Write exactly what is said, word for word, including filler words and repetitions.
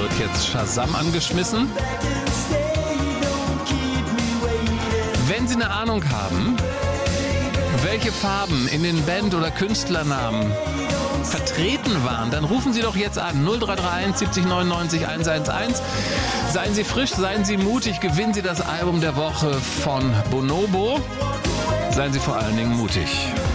wird jetzt Shazam angeschmissen. Wenn Sie eine Ahnung haben, welche Farben in den Band- oder Künstlernamen vertreten waren, dann rufen Sie doch jetzt an. null drei drei eins siebzig neunundneunzig hundertelf. Seien Sie frisch, seien Sie mutig, gewinnen Sie das Album der Woche von Bonobo. Seien Sie vor allen Dingen mutig.